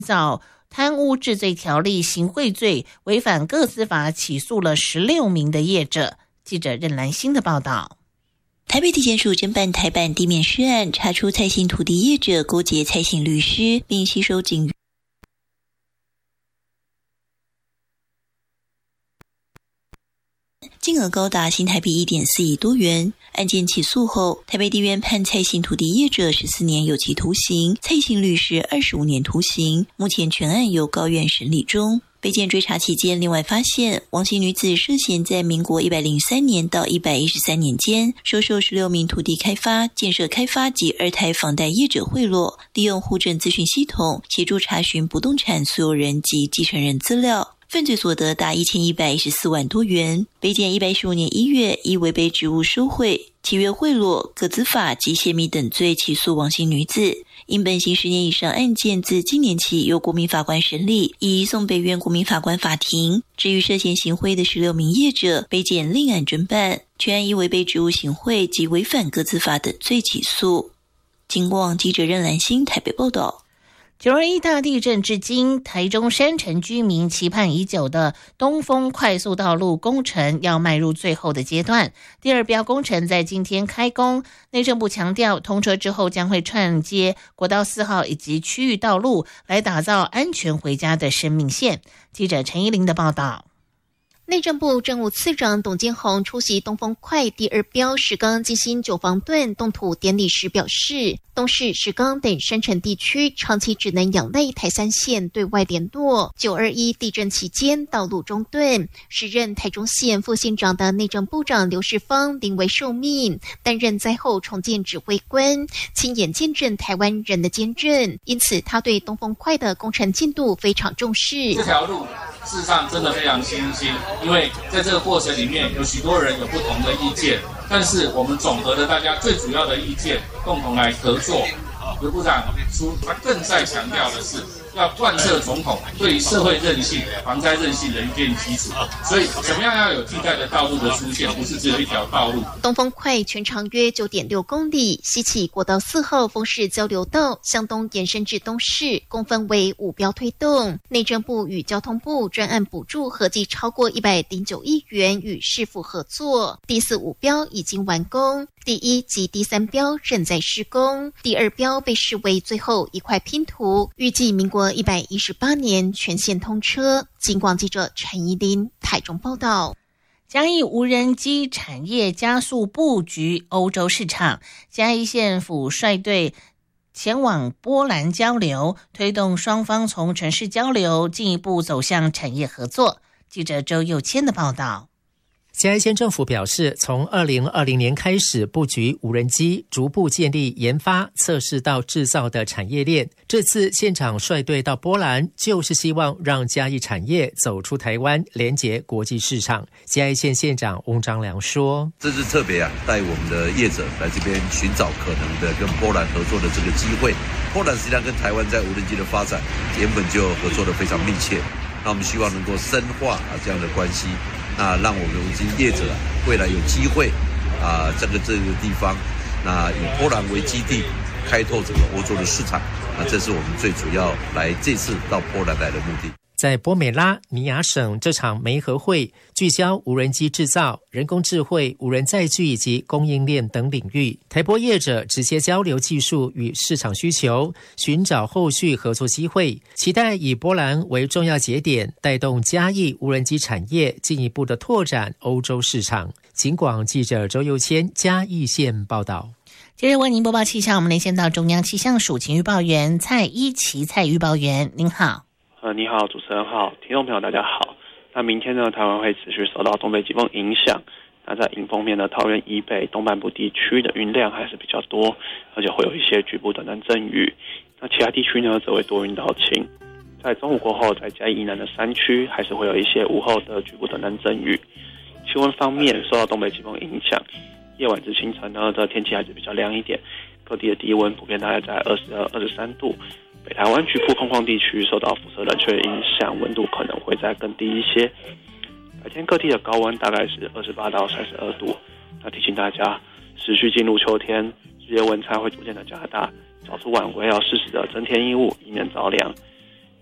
造贪污治罪条例行贿罪，违反个资法起诉了16名的业者。记者任兰心的报道。 台北地检署侦办台版地面尸案，查出蔡姓土地业者勾结蔡姓律师，并吸收警金额高达新台币1.4亿多元。案件起诉后，台北地院判蔡姓土地业者14年有期徒刑，蔡姓律师25年徒刑。目前全案由高院审理中。被检追查期间，另外发现王姓女子涉嫌在民国103年到113年间，收受16名土地开发、建设开发及二胎房贷业者贿赂，利用户政资讯系统协助查询不动产所有人及继承人资料。犯罪所得达1114万多元。北检115年1月依违背职务收贿、契约贿赂、个资法及泄密等罪起诉王姓女子。因本刑10年以上案件自今年起由国民法官审理，已移送北院国民法官法庭。至于涉嫌行贿的16名业者，北检另案侦办，全案依违背职务行贿及违反个资法等罪起诉。警广记者任兰心台北报道。 921大地震至今，台中山城居民期盼已久的东丰快速道路工程要迈入最后的阶段。第二标工程在今天开工，内政部强调，通车之后将会串接国道4号以及区域道路，来打造安全回家的生命线。记者陈依玲的报道。 内政部政务次长董建宏出席东丰快第二标石冈金星9房段动土典礼时表示，东市、石冈等山城地区长期只能仰赖台3线对外联络。921地震期间道路中断，时任台中县副县长的内政部长刘世芳临危受命，担任灾后重建指挥官，亲眼见证台湾人的坚韧，因此他对东丰快的工程进度非常重视。 这条路事实上真的非常新兴，因为在这个过程里面有许多人有不同的意见，但是我们总和了大家最主要的意见，共同来合作。刘部长他更在强调的是要贯彻总统对于社会韧性、防灾韧性的一件基础，所以怎么样要有替代的道路的出现，不是只有一条道路。 东丰快全长约9.6公里，西起国道4号丰市交流道向东延伸至东市，共分为5标推动。内政部与交通部专案补助合计超过109亿元，与市府合作。第4、5标已经完工，第1及第3标仍在施工，第2标被视为最后一块拼图，预计民国118年全线通车。警广记者陈怡琳台中报道。 嘉义无人机产业加速布局欧洲市场，嘉义县府率队前往波兰交流，推动双方从城市交流进一步走向产业合作。记者周佑谦的报道。 嘉义县政府表示，从2020年开始布局无人机，逐步建立研发、测试到制造的产业链。这次县长率队到波兰，就是希望让嘉义产业走出台湾，连结国际市场。嘉义县县长翁章良说：“ 这是特别带我们的业者来这边寻找可能的跟波兰合作的这个机会。波兰实际上跟台湾在无人机的发展原本就合作的非常密切，那我们希望能够深化这样的关系。”那让我们无人机业者未来有机会这个地方，那以波兰为基地，开拓整个欧洲的市场。那这是我们最主要来这次到波兰来的目的。 在波美拉尼亚省，这场媒合会聚焦无人机制造、人工智慧、无人载具以及供应链等领域。台波业者直接交流技术与市场需求，寻找后续合作机会，期待以波兰为重要节点，带动嘉义无人机产业进一步的拓展欧洲市场。警广记者周佑谦嘉义县报道。 接着为您播报气象，我们连线到中央气象署晴预报员蔡依琪蔡预报员，您好。 你好，主持人好，听众朋友大家好。那明天呢，台湾会持续受到东北季风影响。那在迎风面的桃园以北、东半部地区的云量还是比较多，而且会有一些局部短暂阵雨。那其他地区呢，则会多云到晴。在中午过后，在嘉义以南的山区，还是会有一些午后的局部短暂阵雨。气温方面，受到东北季风影响，夜晚至清晨呢的天气还是比较凉一点，各地的低温普遍大概在22、23度。北台湾局部空旷地区受到辐射冷却影响，温度可能会再更低一些。白天各地的高温大概是28到32度。那提醒大家，持续进入秋天，日夜温差会逐渐的加大，早出晚归要适时的增添衣物，以免着凉。